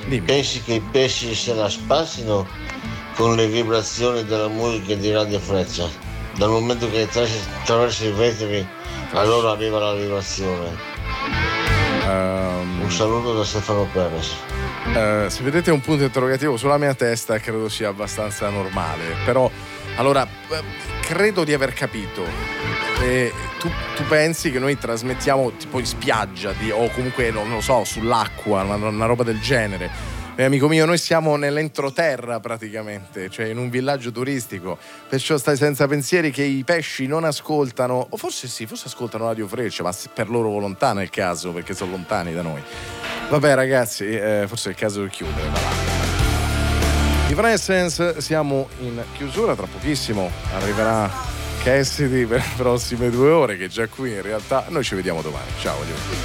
Dimmi. Pensi che i pesci se la spassino con le vibrazioni della musica di Radio Freccia? Dal momento che attraverso i vetri allora arriva la vibrazione. Un saluto da Stefano Perez. Se vedete un punto interrogativo sulla mia testa, credo sia abbastanza normale. Però, allora, credo di aver capito. Tu pensi che noi trasmettiamo tipo in spiaggia o comunque, non lo so, sull'acqua, una roba del genere. Amico mio, noi siamo nell'entroterra praticamente, cioè in un villaggio turistico, perciò stai senza pensieri che i pesci non ascoltano, o forse sì, forse ascoltano Radio Freccia, ma per loro volontà nel caso, perché sono lontani da noi. Vabbè ragazzi, forse è il caso di chiudere. Di Essence siamo in chiusura, tra pochissimo arriverà Cassidy per le prossime 2 ore, che è già qui in realtà. Noi ci vediamo domani, ciao.